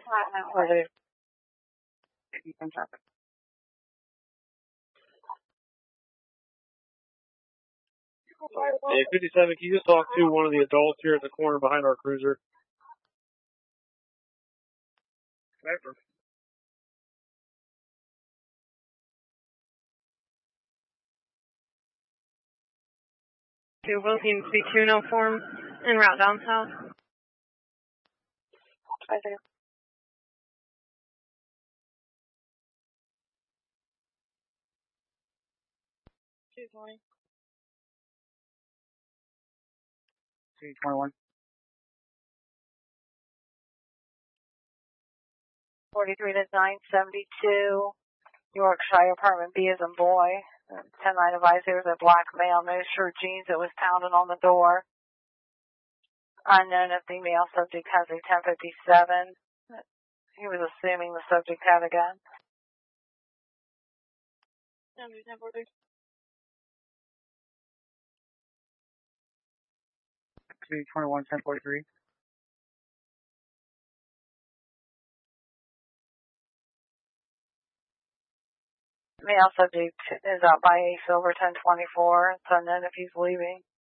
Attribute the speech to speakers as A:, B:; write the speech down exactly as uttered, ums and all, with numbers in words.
A: Positive.
B: Hey, fifty-seven, can you just talk to one of the adults here at the corner behind our cruiser? Sniper.
A: Two Wilkins B two no form en route down south. Positive. two twenty.
B: two twenty-one.
A: forty-three to nine seventy-two. Yorkshire apartment B as in boy. ten nine advised there was a black male, no shirt, jeans that was pounding on the door. Unknown if the male subject has a ten fifty-seven. He was assuming the subject had a gun.
B: two twenty-one, ten forty-three.
A: Male subject is out by A Silver ten twenty-four. It's unknown if he's leaving.